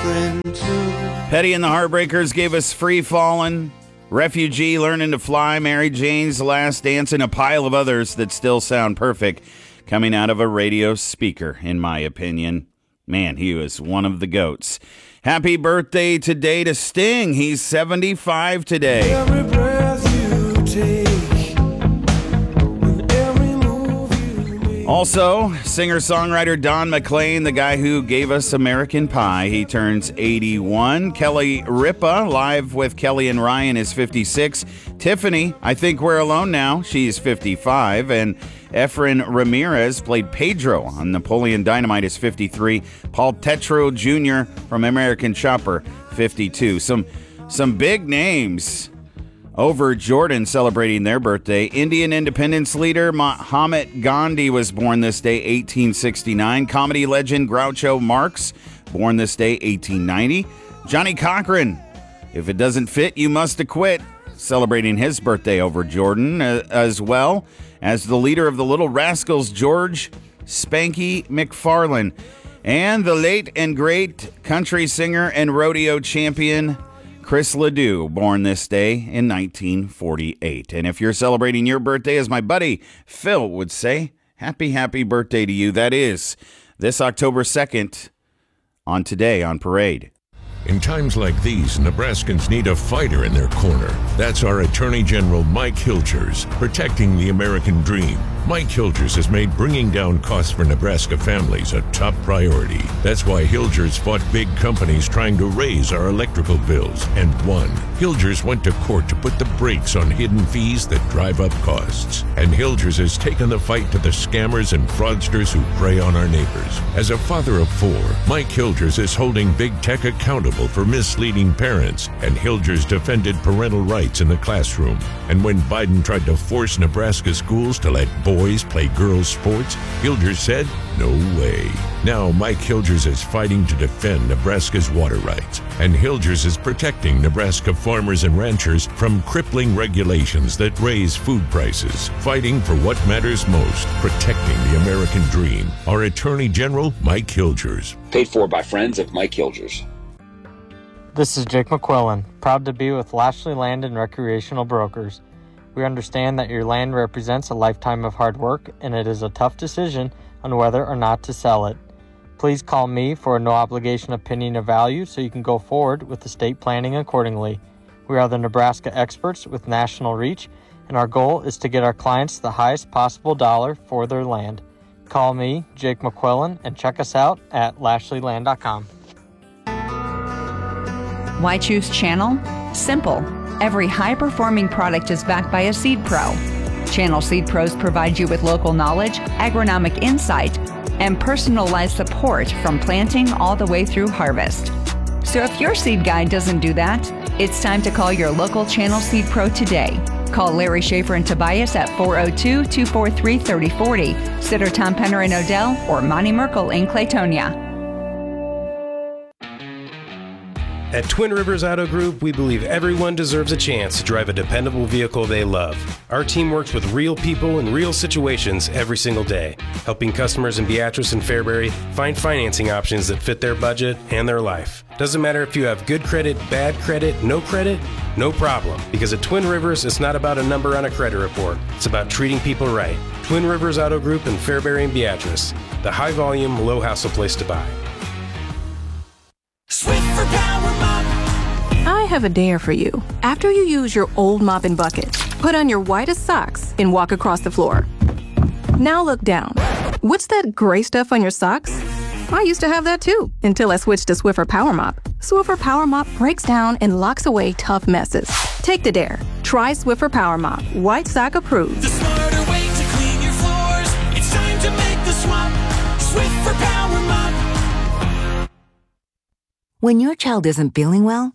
friend too. Petty and the Heartbreakers gave us Free Fallin', Refugee, Learning to Fly, Mary Jane's Last Dance, and a pile of others that still sound perfect coming out of a radio speaker, in my opinion. Man, he was one of the GOATs. Happy birthday today to Sting. He's 75 today. Every breath you take, and every move you make. Also, singer-songwriter Don McLean, the guy who gave us American Pie, he turns 81. Kelly Ripa, live with Kelly and Ryan, is 56. Tiffany, I Think We're Alone Now, she's 55. And Efren Ramirez played Pedro on Napoleon Dynamite, is 53. Paul Tetreault Jr. from American Chopper, 52. Some big names over Jordan celebrating their birthday. Indian independence leader Mahatma Gandhi was born this day, 1869. Comedy legend Groucho Marx, born this day, 1890. Johnny Cochran, if it doesn't fit, you must acquit, celebrating his birthday over Jordan, as well as the leader of the Little Rascals, George Spanky McFarlane, and the late and great country singer and rodeo champion Chris Ledoux, born this day in 1948. And if you're celebrating your birthday, as my buddy Phil would say, happy birthday to you. That is this October 2nd on Today on Parade. In times like these, Nebraskans need a fighter in their corner. That's our Attorney General Mike Hilgers, protecting the American dream. Mike Hilgers has made bringing down costs for Nebraska families a top priority. That's why Hilgers fought big companies trying to raise our electrical bills and won. Hilgers went to court to put the brakes on hidden fees that drive up costs. And Hilgers has taken the fight to the scammers and fraudsters who prey on our neighbors. As a father of four, Mike Hilgers is holding big tech accountable for misleading parents, and Hilgers defended parental rights in the classroom. And when Biden tried to force Nebraska schools to let boys play girls' sports, Hilgers said, no way. Now Mike Hilgers is fighting to defend Nebraska's water rights, and Hilgers is protecting Nebraska farmers and ranchers from crippling regulations that raise food prices, fighting for what matters most, protecting the American dream. Our Attorney General, Mike Hilgers. Paid for by friends of Mike Hilgers. This is Jake McQuillan, proud to be with Lashley Land and Recreational Brokers. We understand that your land represents a lifetime of hard work, and it is a tough decision on whether or not to sell it. Please call me for a no-obligation opinion of value so you can go forward with estate planning accordingly. We are the Nebraska experts with national reach, and our goal is to get our clients the highest possible dollar for their land. Call me, Jake McQuillan, and check us out at LashleyLand.com. Why choose Channel? Simple. Every high-performing product is backed by a seed pro. Channel Seed Pros provide you with local knowledge, agronomic insight, and personalized support from planting all the way through harvest. So if your seed guide doesn't do that, it's time to call your local Channel Seed Pro today. Call Larry Schaefer and Tobias at 402-243-3040, Sitter Tom Penner in Odell, or Monty Merkel in Claytonia. At Twin Rivers Auto Group, we believe everyone deserves a chance to drive a dependable vehicle they love. Our team works with real people in real situations every single day, helping customers in Beatrice and Fairbury find financing options that fit their budget and their life. Doesn't matter if you have good credit, bad credit, no problem. Because at Twin Rivers, it's not about a number on a credit report. It's about treating people right. Twin Rivers Auto Group in Fairbury and Beatrice, the high-volume, low-hassle place to buy. Swiffer Power Mop. I have a dare for you. After you use your old mop and bucket, put on your whitest socks and walk across the floor. Now look down. What's that gray stuff on your socks? I used to have that too, until I switched to Swiffer Power Mop. Swiffer Power Mop breaks down and locks away tough messes. Take the dare. Try Swiffer Power Mop. White sock approved. The smarter way to clean your floors. It's time to make the swap. Swiffer Power Mop. When your child isn't feeling well,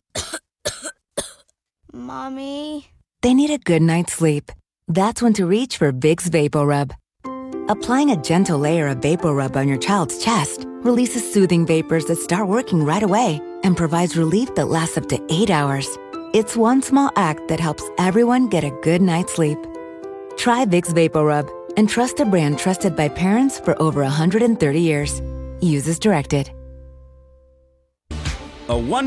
Mommy? They need a good night's sleep. That's when to reach for Vicks VapoRub. Applying a gentle layer of VapoRub on your child's chest releases soothing vapors that start working right away and provides relief that lasts up to 8 hours. It's one small act that helps everyone get a good night's sleep. Try Vicks VapoRub and trust a brand trusted by parents for over 130 years. Use as directed. A one